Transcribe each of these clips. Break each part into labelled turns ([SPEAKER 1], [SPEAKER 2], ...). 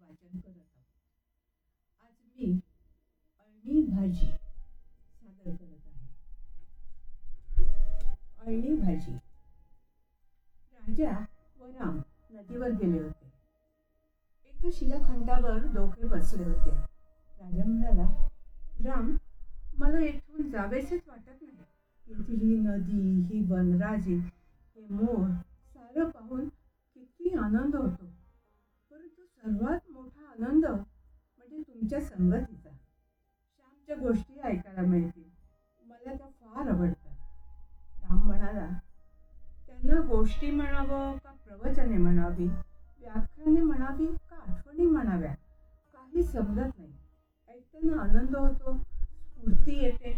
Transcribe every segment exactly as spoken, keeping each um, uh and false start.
[SPEAKER 1] वाचन करत आहोत. आज मी अळणी भाजी सादर करत आहे. अळणी भाजी. राजा व राम नदीवर गेले होते. एका शिलाखंडावर दोघे बसले होते. राजा म्हणाला, राम, मला येथून जावेसेच वाटत नाही. येथील ही नदी, ही वनराजी, हे मोर सारं पाहून किती आनंद होतो. परंतु सर्वात मोठा आनंद म्हणजे तुमच्या संगतीचा. श्यामच्या गोष्टी ऐकायला मिळतील. मला त्या फार आवडतात. राम म्हणाला, त्यांना गोष्टी म्हणावं का प्रवचने म्हणावी, व्याख्याने म्हणावी का आठवणी म्हणाव्या, काही समजत नाही. ऐकताना आनंद होतो, स्फूर्ती येते.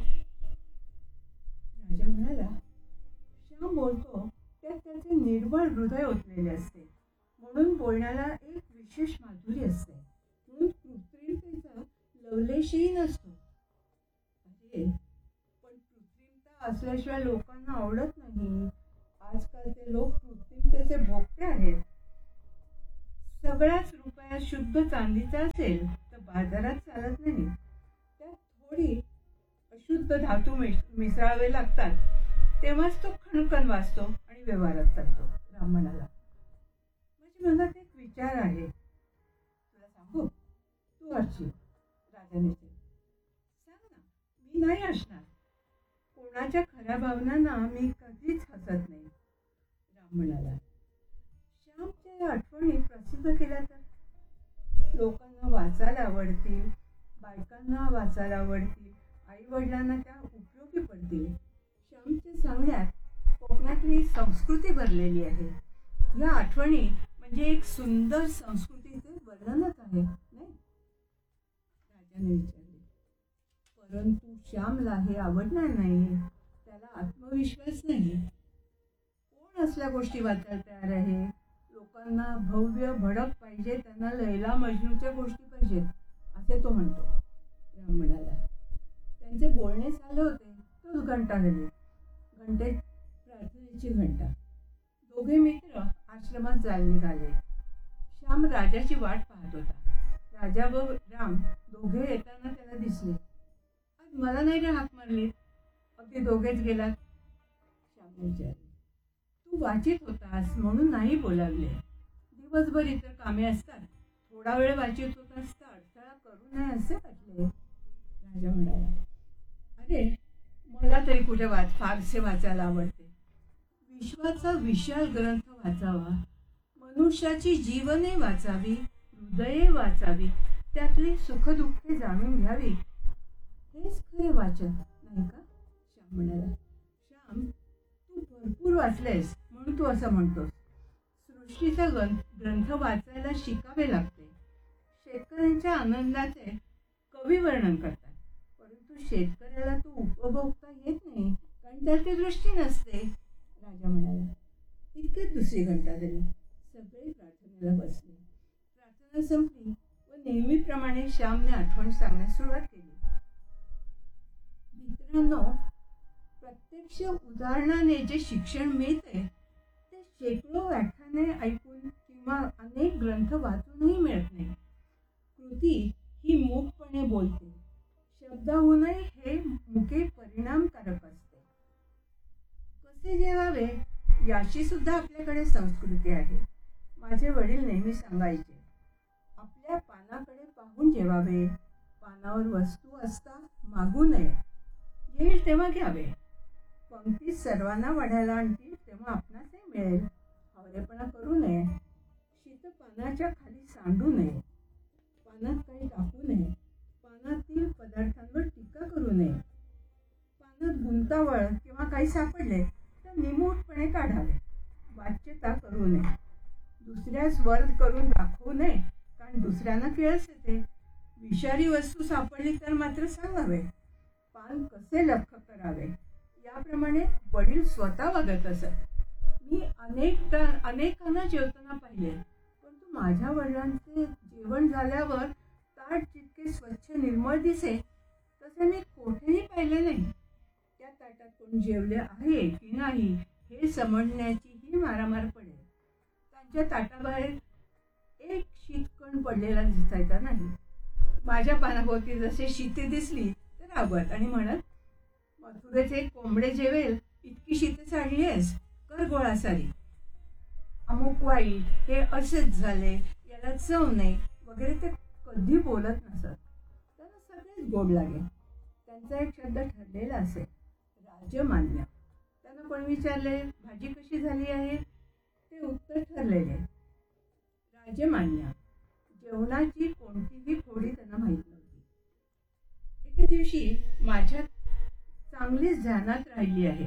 [SPEAKER 1] राजा म्हणाला, श्याम बोलतो त्यात त्याचे निर्मळ हृदय ओतलेले असते, म्हणून बोलण्याला एक विशेष माधुरी असते, म्हणून कृत्रिमतेचा लवलेशही नसतो. अरे पण कृत्रिमता असल्याशिवाय लोकांना आवडत नाही. आजकालचे लोक कृत्रिमतेचे भोगते आहेत. सगळ्याच रुपया शुद्ध चांदीचा असेल तर बाजारात चालत नाही. त्यात थोडी अशुद्ध धातू मिसळावे लागतात, तेव्हाच तो खणखण वाचतो आणि व्यवहारात चालतो. राम म्हणाला, माझ्या मनात एक विचार आहे, तुला सांगू? तू हसशील. राजाने सांग ना. मी नाही हसणार. कोणाच्या खऱ्या भावनांना मी कधीच हसत नाही. राम म्हणाला, श्यामच्या आठवणी प्रसिद्ध केल्या तर लोकांना वाचायला आवडतील, बायकांना वाचायला आवडतील, आई वडिलांना त्या उपयोगी पडतील. श्यामच्या सांगण्यात कोकणातली संस्कृती भरलेली आहे. या आठवणी म्हणजे एक सुंदर संस्कृतीचे वर्णनच आहे, नाही? राजाने विचारले. परंतु श्यामला हे आवडणार नाही. त्याला आत्मविश्वास नाही. कोण असल्या गोष्टी वाचायला तयार आहे? लोकांना भव्य भडक पाहिजे, त्यांना लैला मजनूच्या गोष्टी पाहिजेत, असे तो म्हणतो. राम म्हणाला, त्यांचे बोलणे चालले होते तोच घंटा झाली. घंटे प्रार्थनेची घंटा. दोघे मित्र आश्रमात जायला निघाले. श्याम राजाची वाट पाहत होता. राजा व राम दोघे येताना त्याला दिसले. आज मला नाही रे हाक मारली, अगदी दोघेच गेलात? श्यामने विचारले. तू वाचित होतास म्हणून नाही बोलावले. दिवसभर इतर कामे असतात, थोडा वेळ वाचित होतास तर अडथळा करू नये असे वाटले. राजा म्हणाला, अरे मला तरी कुठे वाच फारसे वाचायला आवडते. विश्वाचा विशाल ग्रंथ वाचावा, मनुष्याची जीवने वाचावी, हृदये वाचावी, त्यातली सुखदुःखे जाणून घ्यावी, हेच खरे वाचन नाही का? श्याम म्हणाला, श्याम, तू भरपूर वाचलेस म्हणून तू असं म्हणतोस. सृष्टीचा ग्रंथ वाचायला शिकावे लागते. शेतकऱ्यांच्या आनंदाचे कवी वर्णन करतात, परंतु शेतकऱ्याला तो उपभोगता येत नाही, कारण त्याची दृष्टी नसते. राजा म्हणाला. इतकेच दुसरी घंटा झाली. सगळे प्रार्थनेला बसले. प्रार्थना संपली व नेहमीप्रमाणे श्यामने आठवण सांगण्यास सुरुवात केली. मित्रांनो, प्रत्यक्ष उदाहरणाने जे शिक्षण मिळते ते शेकडो व्याख्याने ऐकून किंवा अनेक ग्रंथ वाचूनही मिळत नाही. कृती ही मूकपणे बोलते. शब्दाहूनही हे मुके परिणामकारक असते. कसे जेवावे याची सुद्धा आपल्याकडे संस्कृती आहे. माझे वडील नेहमी सांगायचे, आपल्या पानाकडे पाहून जेवावे, पानावर वस्तू असता मागू नये, येईल तेव्हा घ्यावे, पंक्तीत सर्वांना वाढायला आणतील तेव्हा आपणासही मिळेल, हवरेपणा करू नये, शीत पानाच्या खाली सांडू नये, पानात काही टाकू नये, पानातील पदार्थांवर टीका करू नये, पानात गुंतावळ किंवा काही सापडले तर निमूटपणे काढावे, वाच्यता करू नये, दुसऱ्यास वर्ग करून दाखवू नये, कारण दुसऱ्यांना किळस येते, विषारी वस्तू सापडली तर मात्र सांगावे, पान कसे लख करावे, याप्रमाणे वडील स्वतः वागत असत. मी अनेक अनेकांना जेवताना पाहिले, परंतु माझ्या वडिलांचे जेवण झाल्यावर ताट जितके स्वच्छ निर्मळ दिसे तसे मी कोठेही पाहिले नाही. त्या ताटात कोण जेवले आहे की नाही हे समजण्याचीही मारामार पडेल. त्यांच्या ताटाबाहेर एक शीतकण पडलेला दिसायचा नाही. माझ्या पानाभोवती जसे शीते दिसली तर राबत आणि म्हणत, मथुरेचे कोंबडे जेवेल इतकी शीते चालली आहेस, कर गोळा सारी. अमुक वाईट, हे असेच झाले, याला चव नाही वगैरे ते कधी बोलत नसत. त्यांना सगळेच गोड लागे. त्यांचा एक शब्द ठरलेला असे, राजमान्य. त्यांना कोण विचारले भाजी कशी झाली आहे, ते उत्तर ठरलेले, राजमान्य. जेवणाची कोणतीही खोडी त्यांना माहीत नव्हती. एके दिवशी माझ्या चांगलीच ध्यानात राहिली आहे.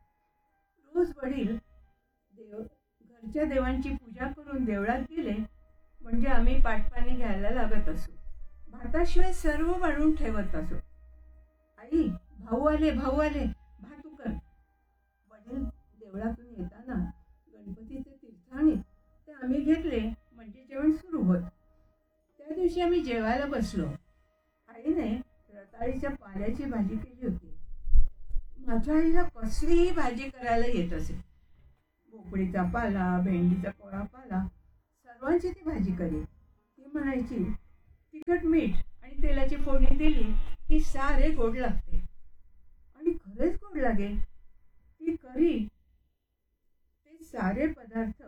[SPEAKER 1] रोज वडील देव घरच्या देवांची पूजा करून देवळात गेले म्हणजे आम्ही पाटपाणी घ्यायला लागत असू. भाताशिवाय सर्व वाढून ठेवत असो. आई, भाऊ आले, भाऊ आले, भात उकर. वडील देवळातून येताना गणपतीचे तीर्थ आणीत ते आम्ही घेतले म्हणजे जेवण सुरू होत. त्या दिवशी आम्ही जेवायला बसलो. आईने रताळीच्या पाल्याची भाजी केली होती. माझ्या आईला कसलीही भाजी करायला येत असे. भोपळीचा पाला, भेंडीचा कोळा पाला, सर्वांची ती भाजी करी. ती म्हणायची, तिखट मीठ आणि तेलाची फोडणी दिली की सारे गोड लागते. आणि खरेच गोड लागे. ती करी, ते सारे पदार्थ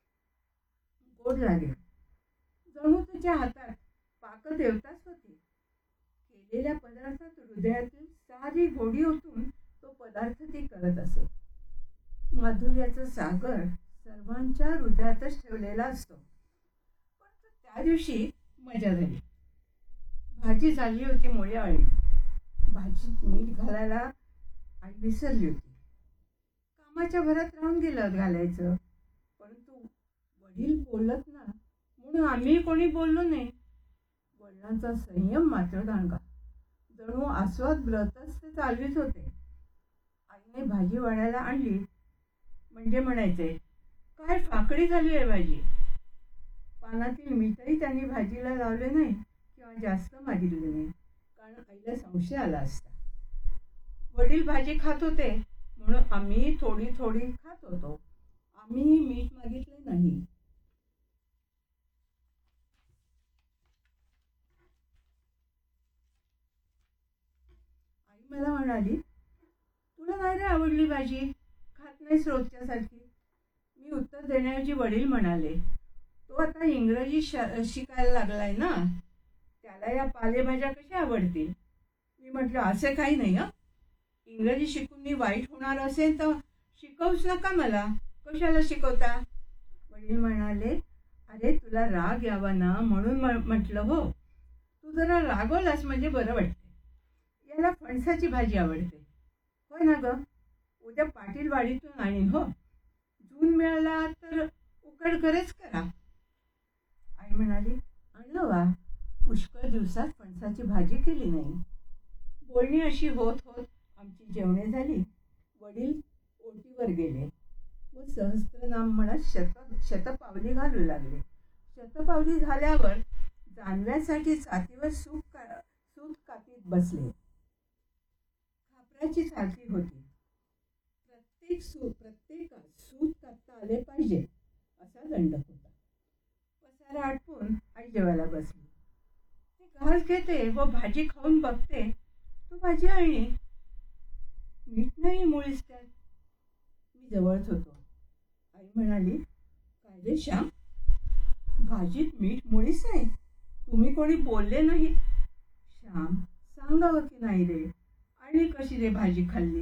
[SPEAKER 1] गोड लागे. जणू तुझ्या हातात पाकदेवताच होती. केलेल्या पदार्थात हृदयातील सारी गोडी ओतून तो पदार्थ ती करत असे. माधुर्याचा सागर सर्वांच्या हृदयातच ठेवलेला असतो. पण त्या दिवशी मजा झाली. भाजी झाली होती मुळे आळी. भाजीत मीठ घालायला आई विसरली होती. कामाच्या भरात राहून गेलं घालायचं. परंतु वडील बोलत ना म्हणून आम्ही कोणी बोललो नाही. वडिलांचा संयम मात्र दांडगा. जणू आस्वाद व्रतच ते चालवीत होते. आईने भाजी वाढायला आणली म्हणजे म्हणायचे, काय फाकडी झाली आहे भाजी. पानातील मीठही त्यांनी भाजीला लावले नाही किंवा जास्त मागितले नाही, कारण आईला संशय आला असता. वडील भाजी खात होते म्हणून आम्ही थोडी थोडी खात होतो. आम्ही मीठ मागितले नाही. आई मला म्हणाली, तुला नाही रे आवडली भाजी, खात नाहीस रोजच्यासारखी. मी उत्तर देण्याऐवजी वडील म्हणाले, तो आता इंग्रजी शिकायला लागलाय ना, त्याला या पालेभाज्या कशा आवडतील. मी म्हटलं, असे काही नाही. हं इंग्रजी शिकून मी वाईट होणार असेल तर शिकवूच नका मला, कशाला शिकवता. वडील म्हणाले, अरे तुला राग यावा ना म्हणून म्हटलं. हो, तू जरा रागवलास म्हणजे बरं वाटते. याला फणसाची भाजी आवडते. होय ना ग, उद्या पाटील वाडीतून आणीन. हो, जून मिळाला तर उकड करेच करा. आई म्हणाली, आणलं वा, पुष्कळ दिवसात फणसाची भाजी केली नाही. बोलणी अशी होत होत आमची जेवणे झाली. वडील ओटीवर गेले व सहस्त्रनाम म्हणत शत शतपावली घालू लागले. शतपावली झाल्यावर जानव्यासाठी छातीवर सूत का सूत कातीत बसले. खापराची छाती होती. प्रत्येक सूत प्रत्येकात सूत कापता आले पाहिजे असा दंड होता. पसारा आटपून आई जेवायला बसली. ती घास घेते व भाजी खाऊन बघते. तू भाजी आणली, मीठ नाही मुळीच त्यात. मी जवळच होतो. आई म्हणाली, काय रे श्याम, भाजीत मीठ मुळीच नाही, तुम्ही कोणी बोलले नाही. श्याम, सांगावं की नाही रे, आणि कशी रे भाजी खाल्ली.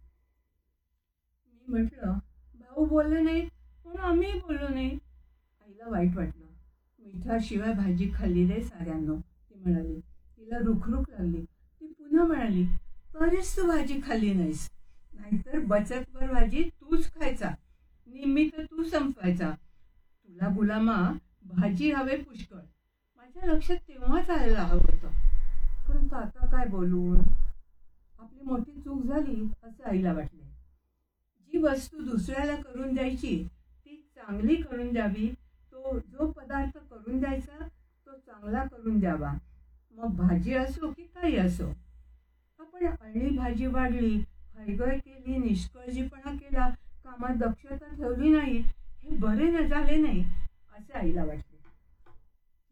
[SPEAKER 1] मी म्हटलं, भाऊ बोलले नाहीत म्हणून आम्ही बोललो नाही. आईला वाईट वाटलं. मिठाशिवाय भाजी खाल्ली रे साऱ्यांनो, ती म्हणाली. तिला रुखरुख लागली. ती पुन्हा म्हणाली, तरीच तू भाजी खाल्ली नाहीस, नाहीतर बचतभर भाजी तूच खायचा, निम्मी तर तू संपवायचा. तुला गुलामा भाजी हवे पुष्कळ. माझ्या लक्षात तेव्हाच आलेलं हवं होतं, परंतु आता काय बोलून. आपली मोठी चूक झाली असे आईला वाटले. जी वस्तू दुसऱ्याला करून द्यायची ती चांगली करून द्यावी. तो जो पदार्थ करून द्यायचा तो चांगला करून द्यावा. मग भाजी असो की काही असो. आपण अळणी भाजी वाढली, हयगय केली, निष्काळजीपणा केला, कामात दक्षता ठेवली नाही, हे बरे न झाले नाही असे आईला वाटले.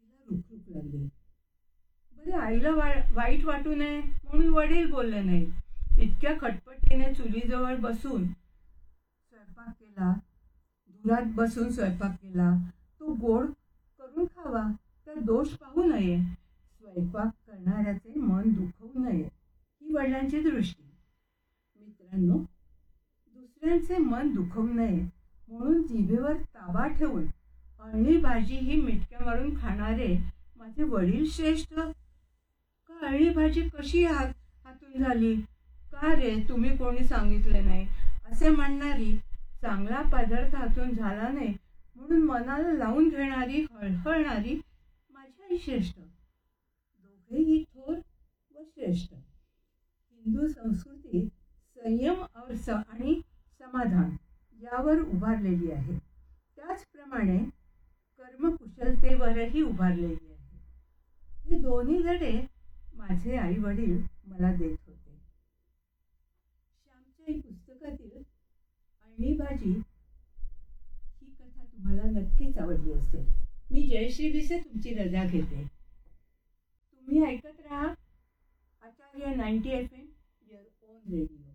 [SPEAKER 1] भूक लागली. बरे, आईला वा वाईट वाटू नये म्हणून वडील बोलले नाहीत. इतक्या खटपटीने चुलीजवळ बसून स्वयंपाक केला, धुरात बसून स्वयंपाक केला. तो गोड करून खावा, तर दोष पाहू नये, स्वयंपाक करणाऱ्याचे मन दुखवू नये, ही वडिलांची दृष्टी. मित्रांनो, दुसऱ्यांचे मन दुखवू नये म्हणून जिभेवर ताबा ठेवून अळणी भाजी ही मिटक्या मारून खाणारे माझे वडील श्रेष्ठ का अळणी भाजी कशी हात हातून झाली, का रे तुम्ही कोणी सांगितले नाही, असे म्हणणारी, चांगला पदार्थ हातून झाला नाही म्हणून मनाला लावून घेणारी, हळहळणारी माझी आई श्रेष्ठ. दोघेही थोर व श्रेष्ठ. हिंदू संस्कृती संयम और स आणि समाधान यावर उभारलेली आहे. त्याचप्रमाणे कर्मकुशलतेवरही उभारलेली आहे. हे दोन्ही धडे माझे आई वडील मला देत होते. श्यामची पुस्तकातील अळणी भाजी ही कथा तुम्हाला नक्कीच आवडली असेल. मी जयश्री भिसे तुमची रजा घेते. तुम्ही ऐकत राहा आचार्य ninety F M, your on radio.